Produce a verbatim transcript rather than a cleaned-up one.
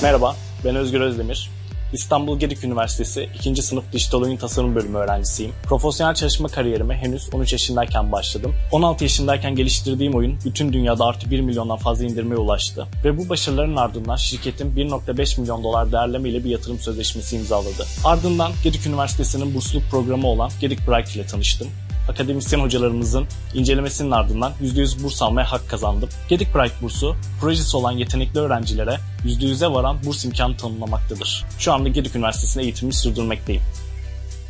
Merhaba, ben Özgür Özdemir. İstanbul Gedik Üniversitesi ikinci sınıf Dijital Oyun Tasarım Bölümü öğrencisiyim. Profesyonel çalışma kariyerime henüz on üç yaşındayken başladım. on altı yaşındayken geliştirdiğim oyun bütün dünyada artı bir milyondan fazla indirmeye ulaştı. Ve bu başarıların ardından şirketin bir nokta beş milyon dolar değerleme ile bir yatırım sözleşmesi imzaladı. Ardından Gedik Üniversitesi'nin bursluluk programı olan Gedik Bright ile tanıştım. Akademisyen hocalarımızın incelemesinin ardından yüzde yüz burs almaya hak kazandım. Gedik Bright bursu, projesi olan yetenekli öğrencilere yüzde yüze varan burs imkanı tanımlamaktadır. Şu anda Gedik Üniversitesi'nde eğitimimi sürdürmekteyim.